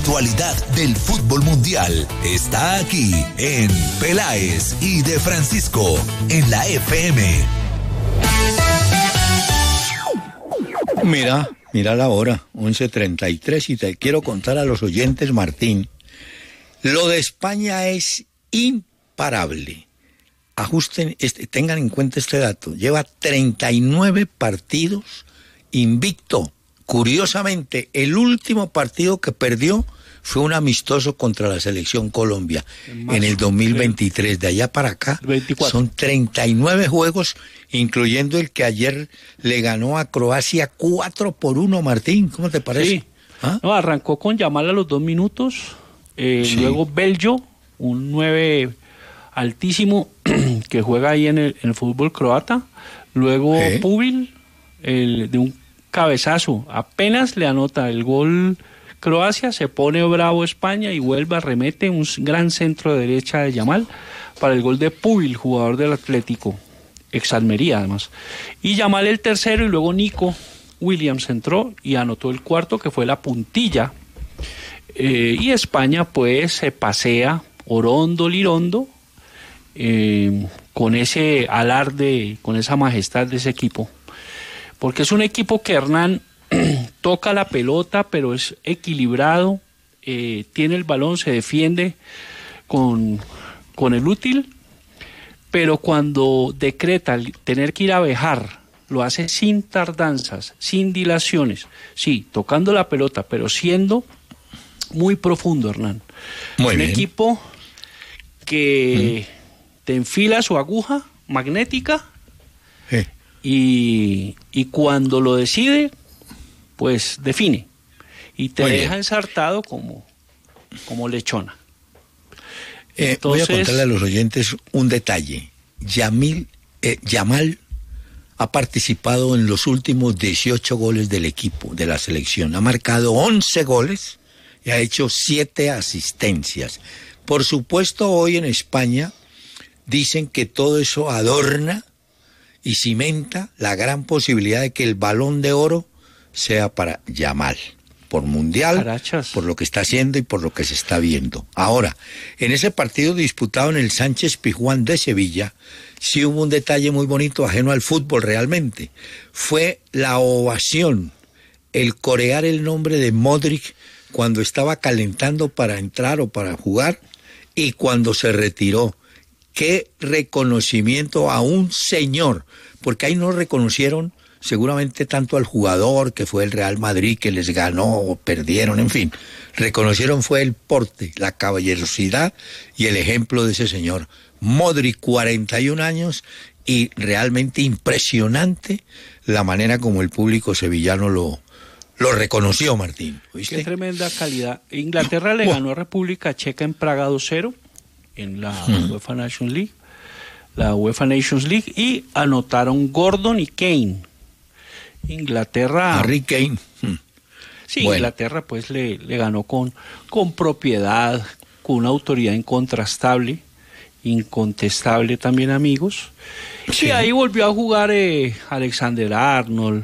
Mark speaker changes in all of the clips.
Speaker 1: actualidad del fútbol mundial está aquí en Peláez y de Francisco en la FM.
Speaker 2: Mira la hora, 11:33, y te quiero contar a los oyentes, Martín, lo de España es imparable. Ajusten, tengan en cuenta este dato, lleva 39 partidos invicto. Curiosamente, el último partido que perdió fue un amistoso contra la selección Colombia en el 2023. De allá para acá 24. Son 39 juegos, incluyendo el que ayer le ganó a Croacia 4-1, Martín. ¿Cómo te parece?
Speaker 3: Sí. ¿Ah? No, arrancó con Yamal a los 2 minutos, sí. Luego Beljo, un 9 altísimo que juega ahí en el fútbol croata. Luego Pubil, de un cabezazo, apenas le anota el gol Croacia, se pone bravo España y vuelve a remete un gran centro de derecha de Yamal para el gol de Pubil, jugador del Atlético, ex Almería además. Y Yamal el tercero, y luego Nico Williams entró y anotó el cuarto, que fue la puntilla. Y España pues se pasea orondo lirondo, con ese alarde, con esa majestad de ese equipo. Porque es un equipo que, Hernán, toca la pelota, pero es equilibrado, tiene el balón, se defiende con el útil, pero cuando decreta tener que ir a vejar, lo hace sin tardanzas, sin dilaciones, sí, tocando la pelota, pero siendo muy profundo, Hernán. Muy bien. Un equipo que te enfila su aguja magnética, y cuando lo decide, pues define y te deja ensartado como lechona.
Speaker 2: Entonces, voy a contarle a los oyentes un detalle. Yamal ha participado en los últimos 18 goles del equipo, de la selección. Ha marcado 11 goles y ha hecho 7 asistencias. Por supuesto, hoy en España dicen que todo eso adorna y cimenta la gran posibilidad de que el Balón de Oro sea para Yamal, por mundial, Carachas, por lo que está haciendo y por lo que se está viendo. Ahora, en ese partido disputado en el Sánchez Pizjuán de Sevilla, sí hubo un detalle muy bonito, ajeno al fútbol realmente. Fue la ovación, el corear el nombre de Modric cuando estaba calentando para entrar o para jugar, y cuando se retiró. Qué reconocimiento a un señor, porque ahí no reconocieron seguramente tanto al jugador, que fue el Real Madrid, que les ganó o perdieron, en fin. Reconocieron fue el porte, la caballerosidad y el ejemplo de ese señor. Modric, 41 años, y realmente impresionante la manera como el público sevillano lo reconoció, Martín. ¿Viste?
Speaker 3: Qué tremenda calidad. Inglaterra le ganó a República Checa en Praga 2-0. En la UEFA Nations League, y anotaron Gordon y Kane. Inglaterra...
Speaker 2: Harry Kane.
Speaker 3: Sí, bueno. Inglaterra pues le ganó con propiedad, con una autoridad incontrastable, incontestable también, amigos. Sí, ahí volvió a jugar Alexander-Arnold,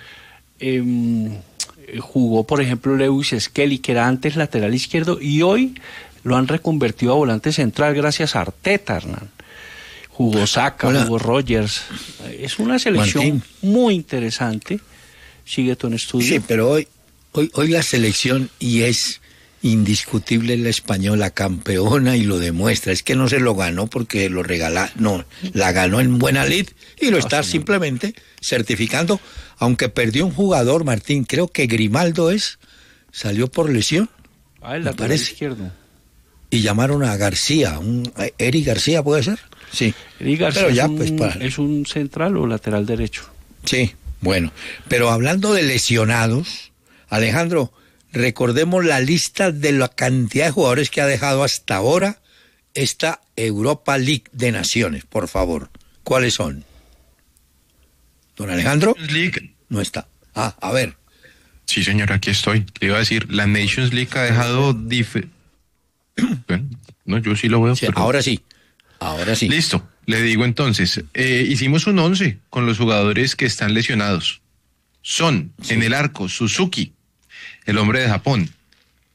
Speaker 3: jugó por ejemplo Lewis Skelly, que era antes lateral izquierdo, y hoy lo han reconvertido a volante central gracias a Arteta, Hernán. Jugó Saka, jugó Rogers. Es una selección, Martín, muy interesante. Sigue tu en estudio.
Speaker 2: Sí, pero hoy la selección, y es indiscutible, la española campeona, y lo demuestra. Es que no se lo ganó porque lo regala, no, la ganó en buena lid y lo está simplemente certificando, aunque perdió un jugador, Martín, creo que Grimaldo salió por lesión.
Speaker 3: El lateral izquierdo.
Speaker 2: Y llamaron a García, Eric García, ¿puede ser? Sí.
Speaker 3: Eric García, pero ya, ¿es un central o lateral derecho?
Speaker 2: Sí, bueno. Pero hablando de lesionados, Alejandro, recordemos la lista de la cantidad de jugadores que ha dejado hasta ahora esta Europa League de Naciones, por favor. ¿Cuáles son? ¿Don Alejandro?
Speaker 4: League.
Speaker 2: No está. A ver.
Speaker 4: Sí, señor, aquí estoy. Le iba a decir, la Nations League ha dejado... Bueno, no, yo sí lo veo.
Speaker 2: Sí, pero... Ahora sí.
Speaker 4: Listo, le digo entonces, hicimos un 11 con los jugadores que están lesionados. Son, en el arco, Suzuki, el hombre de Japón.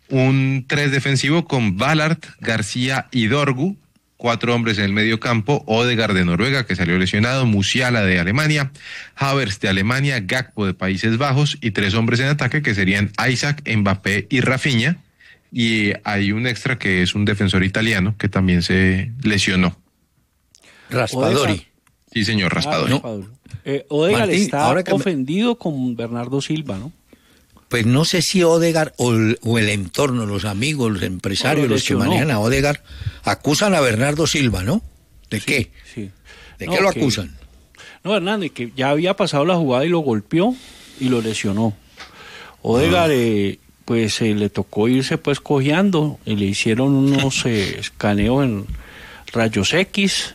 Speaker 4: un 3 defensivo con Ballard, García y Dorgu, 4 hombres en el medio campo, Odegaard de Noruega, que salió lesionado, Musiala de Alemania, Havertz de Alemania, Gakpo de Países Bajos, y 3 hombres en ataque, que serían Isaac, Mbappé y Rafinha, y hay un extra que es un defensor italiano, que también se lesionó.
Speaker 2: Raspadori.
Speaker 4: Sí, señor, Raspadori.
Speaker 3: Odegaard
Speaker 2: Martín,
Speaker 3: está
Speaker 2: ahora que
Speaker 3: ofendido con Bernardo Silva, ¿no?
Speaker 2: Pues no sé si Odegaard o el entorno, los amigos, los empresarios, los que manejan a Odegaard, acusan a Bernardo Silva, ¿no? ¿De qué?
Speaker 3: Sí.
Speaker 2: ¿De qué lo acusan?
Speaker 3: No, Hernández, que ya había pasado la jugada y lo golpeó y lo lesionó. Odegaard, pues le tocó irse pues cojeando y le hicieron unos escaneos en rayos X.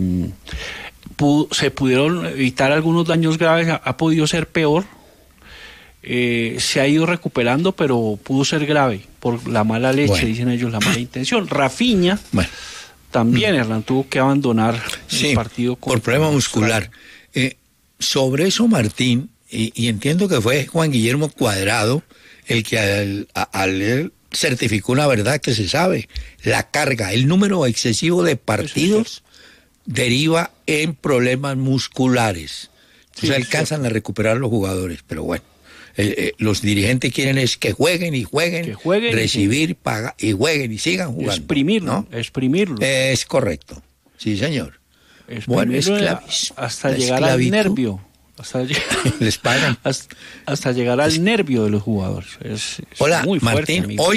Speaker 3: Se pudieron evitar algunos daños graves, ha podido ser peor. Se ha ido recuperando, pero pudo ser grave por la mala leche, dicen ellos, la mala intención. Rafinha también, Hernán, tuvo que abandonar el partido
Speaker 2: por problema muscular. Sobre eso, Martín, y entiendo que fue Juan Guillermo Cuadrado el que al certificó una verdad que se sabe: la carga, el número excesivo de partidos deriva en problemas musculares. Entonces alcanzan a recuperar los jugadores, pero bueno. Los dirigentes quieren es que jueguen, recibir, pagar y jueguen y sigan jugando.
Speaker 3: Exprimirlo, ¿no? Exprimirlo.
Speaker 2: Es correcto. Sí, señor. Bueno,
Speaker 3: hasta llegar al nervio.
Speaker 2: Les pagan.
Speaker 3: Hasta llegar al nervio de los jugadores.
Speaker 2: Hola,
Speaker 3: muy fuerte,
Speaker 2: Martín.
Speaker 3: amigo.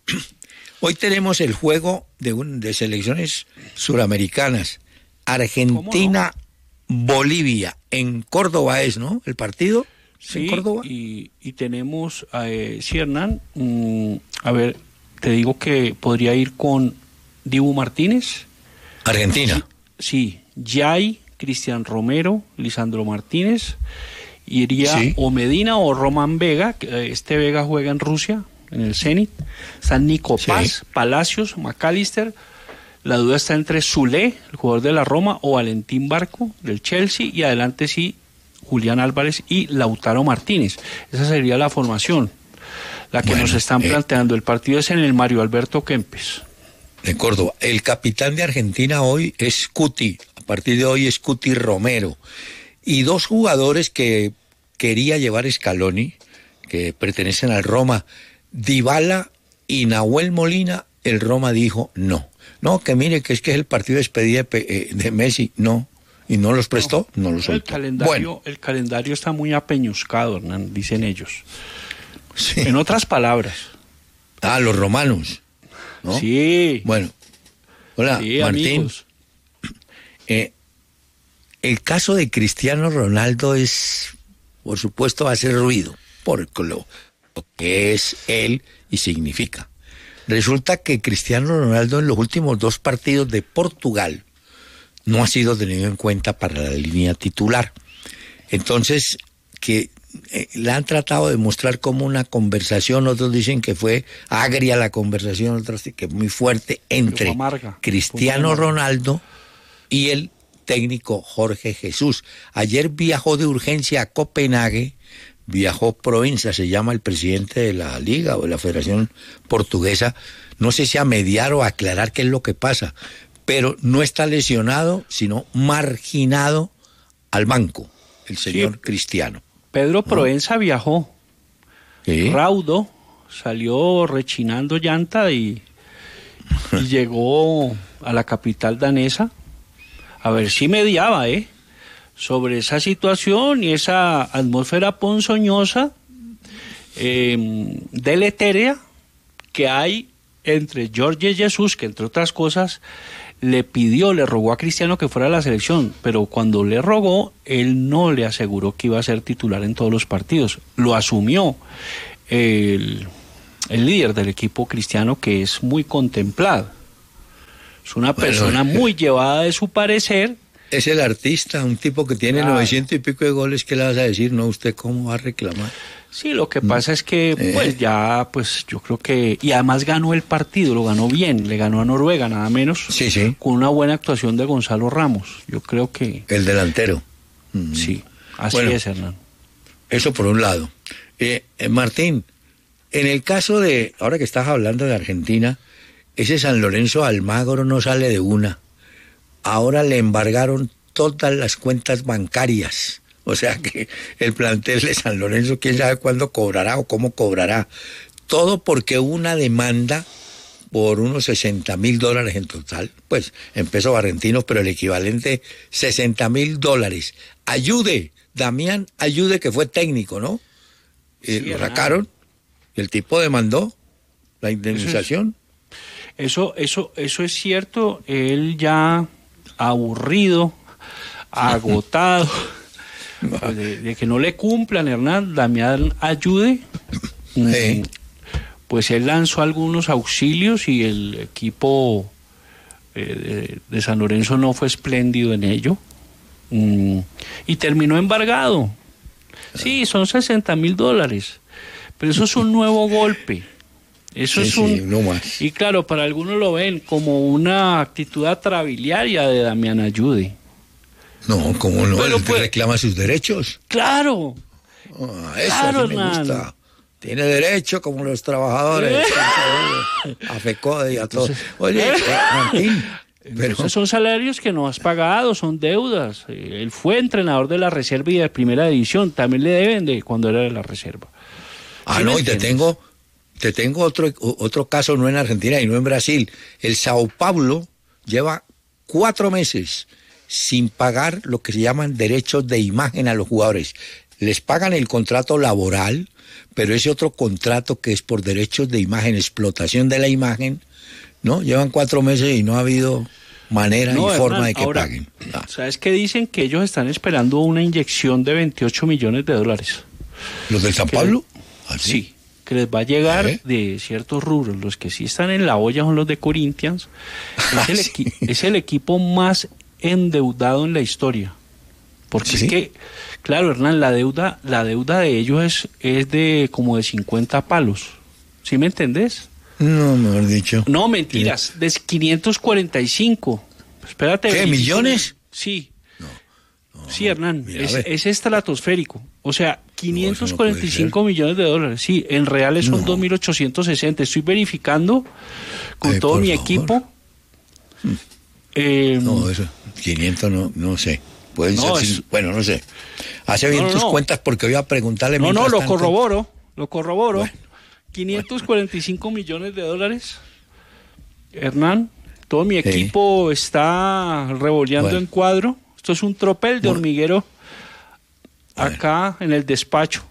Speaker 2: Hoy tenemos el juego de selecciones suramericanas. Argentina, Bolivia. En Córdoba es, ¿no? El partido.
Speaker 3: Sí, y tenemos, sí, Hernán, a ver, te digo que podría ir con Dibu Martínez.
Speaker 2: Argentina.
Speaker 3: Sí, Yay, Cristian Romero, Lisandro Martínez, iría o Medina o Román Vega, este Vega juega en Rusia, en el Zenit, San Nico Paz, Palacios, McAllister. La duda está entre Zule, el jugador de la Roma, o Valentín Barco, del Chelsea, y adelante Julián Álvarez y Lautaro Martínez. Esa sería la formación. La que nos están planteando. El partido es en el Mario Alberto Kempes.
Speaker 2: De Córdoba. El capitán de Argentina hoy es Cuti. A partir de hoy es Cuti Romero. Y 2 jugadores que quería llevar Scaloni, que pertenecen al Roma, Dybala y Nahuel Molina. El Roma dijo no. No, que mire, que es el partido de despedida de Messi. No. ¿Y no los prestó? No los soltó.
Speaker 3: El calendario está muy apeñuscado, Hernán, dicen ellos. Sí. En otras palabras.
Speaker 2: Los romanos, ¿no?
Speaker 3: Sí.
Speaker 2: Bueno. Hola,
Speaker 3: sí,
Speaker 2: Martín. El caso de Cristiano Ronaldo es, por supuesto, hace ruido, por lo que es él y significa. Resulta que Cristiano Ronaldo en los últimos 2 partidos de Portugal no ha sido tenido en cuenta para la línea titular. Entonces, que la han tratado de mostrar como una conversación, otros dicen que fue agria la conversación, otros que muy fuerte, entre Cristiano Ronaldo y el técnico Jorge Jesús. Ayer viajó de urgencia a Copenhague, viajó Proenza, se llama el presidente de la Liga o de la Federación Portuguesa, no sé si a mediar o a aclarar qué es lo que pasa, pero no está lesionado, sino marginado al banco, el señor Cristiano.
Speaker 3: Pedro Proenza viajó, raudo, salió rechinando llanta y llegó a la capital danesa a ver si mediaba, sobre esa situación y esa atmósfera ponzoñosa, deletérea que hay entre Jorge Jesús, que entre otras cosas le rogó a Cristiano que fuera a la selección, pero cuando le rogó, él no le aseguró que iba a ser titular en todos los partidos. Lo asumió el líder del equipo Cristiano, que es muy contemplado. Es una persona muy llevada de su parecer.
Speaker 2: Es el artista, un tipo que tiene 900 y pico de goles. ¿Qué le vas a decir? No, ¿usted cómo va a reclamar?
Speaker 3: Sí, lo que pasa es que yo creo que, y además ganó el partido, lo ganó bien, le ganó a Noruega nada menos, con una buena actuación de Gonzalo Ramos. Yo creo que
Speaker 2: el delantero.
Speaker 3: Sí, así es, Hernán.
Speaker 2: Eso por un lado. Martín, En el caso de, ahora que estás hablando de Argentina, ese San Lorenzo Almagro no sale de una. Ahora le embargaron todas las cuentas bancarias. O sea que el plantel de San Lorenzo, quién sabe cuándo cobrará o cómo cobrará. Todo porque una demanda por unos $60.000 en total, pues en pesos argentinos, pero el equivalente $60.000. Ayude, Damián Ayude, que fue técnico, ¿no?
Speaker 3: Sí,
Speaker 2: lo sacaron y el tipo demandó la indemnización.
Speaker 3: Eso es cierto. Él ya aburrido, agotado, pues de que no le cumplan, Hernán, Damián Ayude.
Speaker 2: Sí.
Speaker 3: Pues él lanzó algunos auxilios y el equipo de San Lorenzo no fue espléndido en ello. Y terminó embargado. Sí, son $60.000, pero eso es un nuevo golpe. Eso es
Speaker 2: no más.
Speaker 3: Y claro, para algunos lo ven como una actitud atrabiliaria de Damián Ayude.
Speaker 2: No, ¿cómo no?
Speaker 3: Pero
Speaker 2: Él
Speaker 3: pues,
Speaker 2: reclama sus derechos.
Speaker 3: Claro.
Speaker 2: Eso
Speaker 3: Claro,
Speaker 2: sí me gusta. Tiene derecho como los trabajadores. A FECODE y a todos. Oye, Martín, pero
Speaker 3: Esos son salarios que no has pagado, son deudas. Él fue entrenador de la reserva y de primera división. También le deben de cuando era de la reserva. ¿Sí
Speaker 2: no, y te tengo otro caso, no en Argentina y no en Brasil. El Sao Paulo lleva 4 meses sin pagar lo que se llaman derechos de imagen a los jugadores. Les pagan el contrato laboral, pero ese otro contrato que es por derechos de imagen, explotación de la imagen, ¿no? Llevan 4 meses y no ha habido manera ni forma de que paguen.
Speaker 3: ¿Sabes qué dicen? Que ellos están esperando una inyección de $28 millones.
Speaker 2: ¿Los del San Pablo?
Speaker 3: Sí, que les va a llegar de ciertos rubros. Los que sí están en la olla son los de Corinthians. Es el equipo más endeudado en la historia. Porque es que, claro, Hernán, la deuda de ellos es de como de 50 palos. ¿Sí me entendés?
Speaker 2: No, mejor dicho.
Speaker 3: No, mentiras, de 545. Espérate.
Speaker 2: ¿Qué, millones?
Speaker 3: Sí. No, sí, Hernán, es estratosférico. O sea, $545 millones. Sí, en reales son 2.860. Estoy verificando con todo mi equipo.
Speaker 2: No, eso, 500 no sé. Pueden ser, bueno, no sé. Hace bien tus cuentas porque voy a preguntarle.
Speaker 3: No, lo corroboro. Bueno. $545 millones. Hernán, todo mi equipo está revoleando en cuadro. Esto es un tropel de hormiguero acá en el despacho.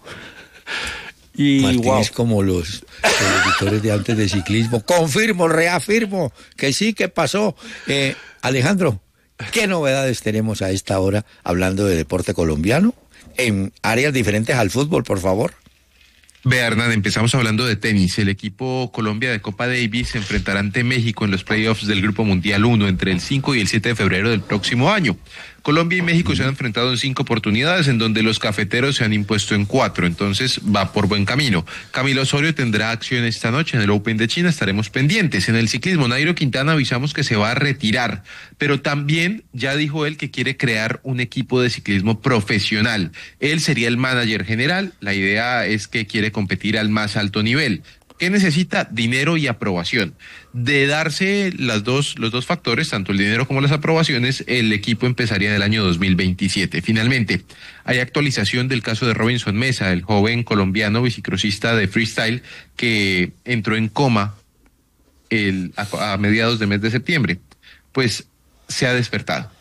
Speaker 3: Y
Speaker 2: Martín es como los editores de antes de ciclismo. Confirmo, reafirmo que sí, que pasó. Alejandro, ¿qué novedades tenemos a esta hora hablando de deporte colombiano? En áreas diferentes al fútbol, por favor.
Speaker 4: Vea, Hernán, empezamos hablando de tenis. El equipo Colombia de Copa Davis se enfrentará ante México en los playoffs del Grupo Mundial 1 entre el 5 y el 7 de febrero del próximo año. Colombia y México se han enfrentado en 5 oportunidades, en donde los cafeteros se han impuesto en 4, entonces va por buen camino. Camilo Osorio tendrá acción esta noche en el Open de China, estaremos pendientes. En el ciclismo, Nairo Quintana avisamos que se va a retirar, pero también ya dijo él que quiere crear un equipo de ciclismo profesional. Él sería el manager general, la idea es que quiere competir al más alto nivel. ¿Qué necesita? Dinero y aprobación. De darse los dos factores, tanto el dinero como las aprobaciones, el equipo empezaría en el año 2027. Finalmente, hay actualización del caso de Robinson Mesa, el joven colombiano bicicrosista de freestyle que entró en coma a mediados de mes de septiembre. Pues se ha despertado.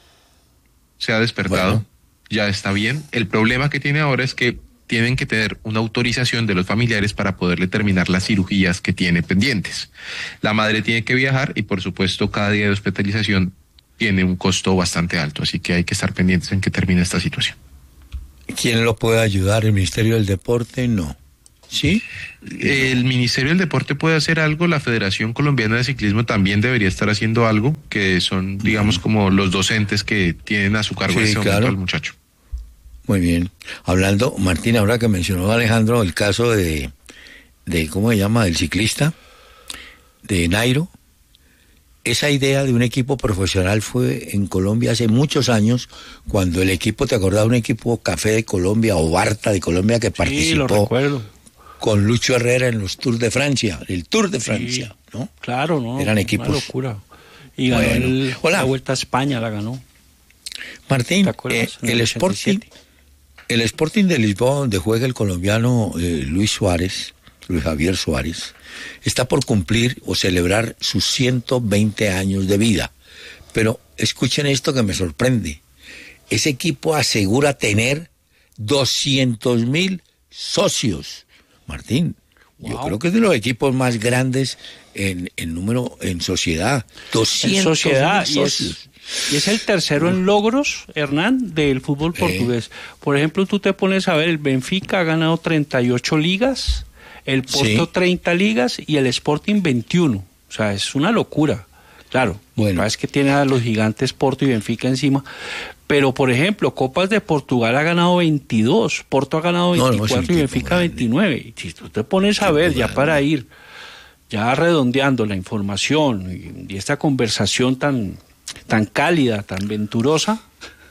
Speaker 4: Bueno. Ya está bien. El problema que tiene ahora es que tienen que tener una autorización de los familiares para poderle terminar las cirugías que tiene pendientes. La madre tiene que viajar y, por supuesto, cada día de hospitalización tiene un costo bastante alto, así que hay que estar pendientes en que termine esta situación.
Speaker 2: ¿Quién lo puede ayudar? ¿El Ministerio del Deporte? No. ¿Sí?
Speaker 4: El Ministerio del Deporte puede hacer algo, la Federación Colombiana de Ciclismo también debería estar haciendo algo, que son, digamos, como los docentes que tienen a su cargo en ese momento al muchacho.
Speaker 2: Muy bien. Hablando, Martín, ahora que mencionó Alejandro el caso de ¿cómo se llama? Del ciclista, de Nairo. Esa idea de un equipo profesional fue en Colombia hace muchos años, cuando el equipo, ¿te acordás? Un equipo Café de Colombia o Barta de Colombia que participó.
Speaker 3: Sí, lo recuerdo.
Speaker 2: con Lucho Herrera en los Tours de Francia, el Tour de Francia, sí, ¿no?
Speaker 3: Claro, ¿no?
Speaker 2: Eran equipos.
Speaker 3: Una locura. Y ganó la Vuelta a España, la ganó.
Speaker 2: Martín, el Sporting de Lisboa, donde juega el colombiano Luis Javier Suárez, está por cumplir o celebrar sus 120 años de vida. Pero escuchen esto que me sorprende. Ese equipo asegura tener 200.000 socios. Martín, wow. Yo creo que es de los equipos más grandes en número, en sociedad. 200.000 socios.
Speaker 3: Y es el tercero en logros, Hernán, del fútbol portugués. Por ejemplo, tú te pones a ver, el Benfica ha ganado 38 ligas, el Porto 30 ligas y el Sporting 21. O sea, es una locura. Claro, bueno, es que tiene a los gigantes Porto y Benfica encima. Pero, por ejemplo, Copas de Portugal ha ganado 22, Porto ha ganado 24 y Benfica 29. Y si tú te pones a ver, ya para ir, ya redondeando la información y esta conversación tan cálida, tan venturosa,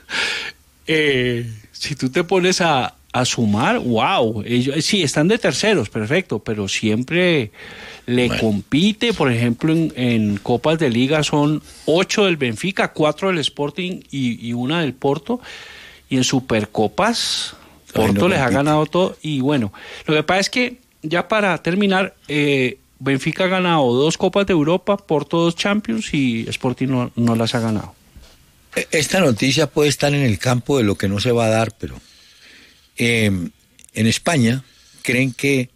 Speaker 3: si tú te pones a sumar, wow, ellos sí están de terceros, perfecto, pero siempre le compite. Por ejemplo, en Copas de Liga son 8 del Benfica, 4 del Sporting y 1 del Porto, y en Supercopas Porto les ha ganado todo. Y bueno, lo que pasa es que, ya para terminar, Benfica ha ganado 2 Copas de Europa, Porto 2 Champions y Sporting no las ha ganado.
Speaker 2: Esta noticia puede estar en el campo de lo que no se va a dar, pero en España creen que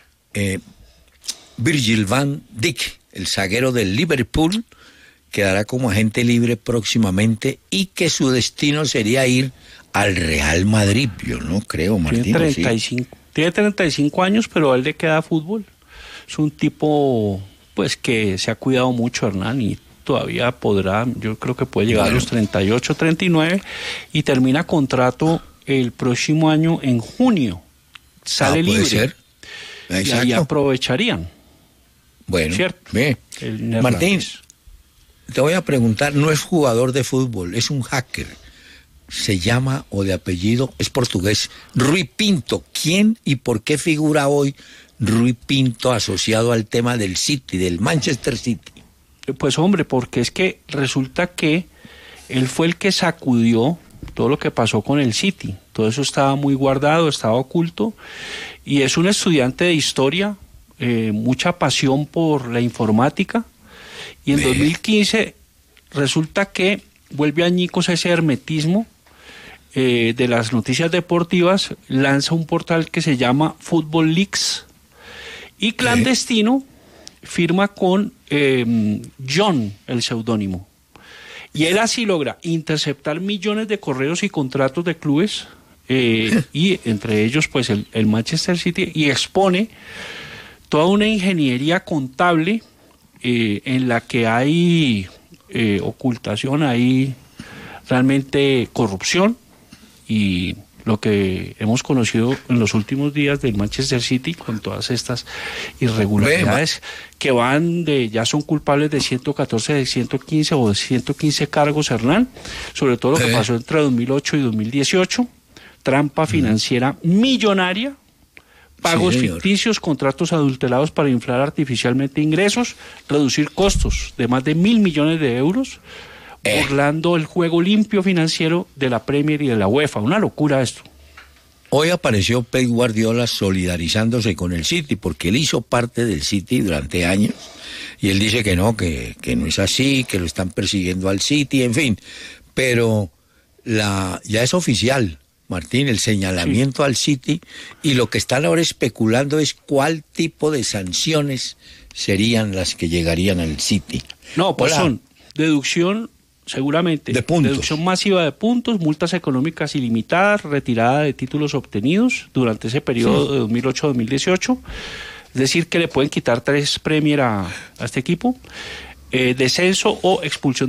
Speaker 2: Virgil van Dijk, el zaguero del Liverpool, quedará como agente libre próximamente y que su destino sería ir al Real Madrid. Yo no creo, Martín.
Speaker 3: Tiene 35 años, pero a él le queda fútbol. Es un tipo, pues, que se ha cuidado mucho, Hernán, y todavía podrá, yo creo que puede llegar a los 38, 39, y termina contrato el próximo año en junio. Sale libre. Puede ser. Y ahí aprovecharían.
Speaker 2: Bueno, ¿cierto? Martín, te voy a preguntar, no es jugador de fútbol, es un hacker. Se llama, o de apellido, es portugués, Rui Pinto. ¿Quién y por qué figura hoy Rui Pinto asociado al tema del City, del Manchester City?
Speaker 3: Pues hombre, porque es que resulta que él fue el que sacudió todo lo que pasó con el City. Todo eso estaba muy guardado, estaba oculto, y es un estudiante de historia, mucha pasión por la informática, y en 2015 resulta que vuelve añicos ese hermetismo de las noticias deportivas, lanza un portal que se llama Football Leaks, y clandestino firma con John, el seudónimo. Y él así logra interceptar millones de correos y contratos de clubes, y entre ellos pues el Manchester City, y expone toda una ingeniería contable en la que hay ocultación, hay realmente corrupción, y lo que hemos conocido en los últimos días del Manchester City con todas estas irregularidades que van ya son culpables de 114, de 115 o de 115 cargos, Hernán, sobre todo lo que pasó entre 2008 y 2018, trampa financiera millonaria, pagos ficticios, contratos adulterados para inflar artificialmente ingresos, reducir costos de más de 1.000 millones de euros, burlando el juego limpio financiero de la Premier y de la UEFA. Una locura esto.
Speaker 2: Hoy apareció Pep Guardiola solidarizándose con el City, porque él hizo parte del City durante años, y él dice que no es así, que lo están persiguiendo al City, en fin. Pero ya es oficial, Martín, el señalamiento al City, y lo que están ahora especulando es cuál tipo de sanciones serían las que llegarían al City.
Speaker 3: No, pues son deducción, seguramente,
Speaker 2: de puntos.
Speaker 3: Deducción masiva de puntos, multas económicas ilimitadas, retirada de títulos obtenidos durante ese periodo de 2008 a 2018, es decir, que le pueden quitar 3 Premier a este equipo, descenso o expulsión